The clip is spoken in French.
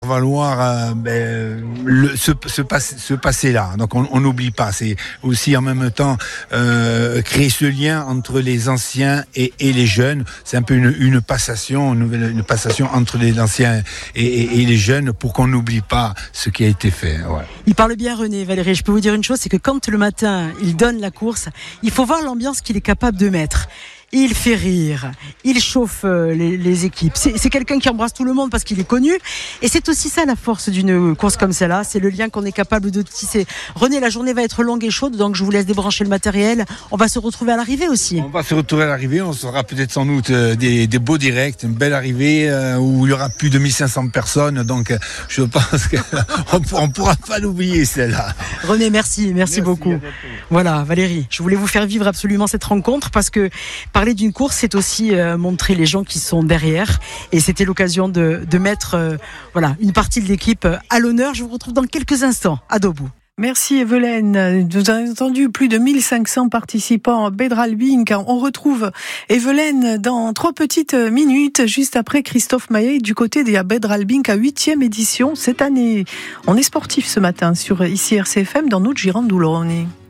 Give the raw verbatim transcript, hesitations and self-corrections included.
valoir euh, ben, le, ce, ce, passe, ce passé-là. Donc on n'oublie pas. C'est aussi en même temps euh, créer ce lien entre les anciens et, et les jeunes. C'est un peu une, une passation, une, nouvelle, une passation entre les anciens et, et, et les jeunes pour qu'on n'oublie pas ce qui a été fait. Ouais. Il parle bien, René, Valérie. Je peux vous dire une chose, c'est que quand le matin il donne la course, il faut voir l'ambiance qu'il est capable de mettre. Il fait rire, il chauffe les, les équipes. C'est, c'est quelqu'un qui embrasse tout le monde parce qu'il est connu. Et c'est aussi ça la force d'une course comme celle-là, c'est le lien qu'on est capable de tisser. René, la journée va être longue et chaude, donc je vous laisse débrancher le matériel. On va se retrouver à l'arrivée aussi. On va se retrouver à l'arrivée, on sera peut-être sans doute des, des beaux directs, une belle arrivée euh, où il y aura plus de mille cinq cents personnes. Donc je pense qu'on ne pourra pas l'oublier celle-là. René, merci, merci, merci beaucoup. Voilà, Valérie, je voulais vous faire vivre absolument cette rencontre parce que parler d'une course, c'est aussi euh, montrer les gens qui sont derrière. Et c'était l'occasion de, de mettre euh, voilà, une partie de l'équipe à l'honneur. Je vous retrouve dans quelques instants à Dobou. Merci Evelyne. Vous avez entendu plus de mille cinq cents participants à Bedralbing. On retrouve Evelyne dans trois petites minutes, juste après Christophe Maillet du côté des Bedralbing à huitième édition cette année. On est sportif ce matin sur ici R C F M dans notre Gironde d'Ouloroni.